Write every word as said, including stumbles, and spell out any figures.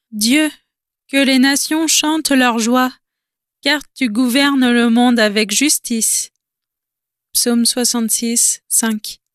Dieu, que les nations chantent leur joie, car tu gouvernes le monde avec justice. Psaume soixante-six, cinq.